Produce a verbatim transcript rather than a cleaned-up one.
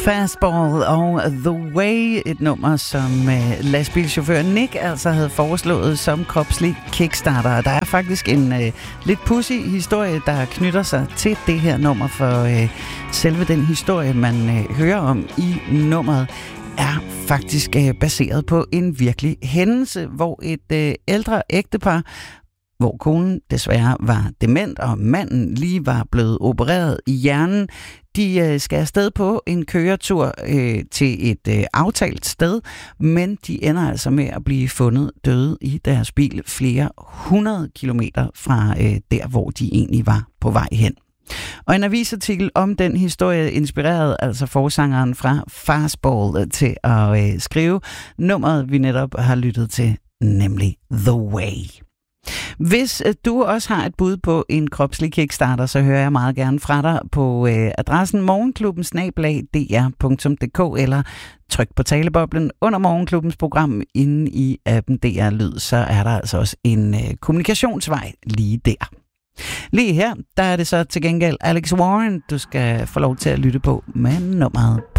Fastball og The Way, et nummer, som øh, lastbilchauffør Nick altså havde foreslået som kropslig kickstarter. Der er faktisk en øh, lidt pussy historie, der knytter sig til det her nummer, for øh, selve den historie, man øh, hører om i nummeret, er faktisk øh, baseret på en virkelig hændelse, hvor et øh, ældre ægtepar, hvor konen desværre var dement, og manden lige var blevet opereret i hjernen. De øh, skal afsted på en køretur øh, til et øh, aftalt sted, men de ender altså med at blive fundet døde i deres bil flere hundrede kilometer fra øh, der, hvor de egentlig var på vej hen. Og en avisartikel om den historie inspirerede altså forsangeren fra Fastball til at øh, skrive nummeret, vi netop har lyttet til, nemlig The Way. Hvis du også har et bud på en kropslig kickstarter, så hører jeg meget gerne fra dig på øh, adressen morgenklubben snabel-a d r punktum d k eller tryk på taleboblen under Morgenklubbens program inde i appen D R Lyd, så er der altså også en øh, kommunikationsvej lige der. Lige her, der er det så til gengæld Alex Warren, du skal få lov til at lytte på med nummeret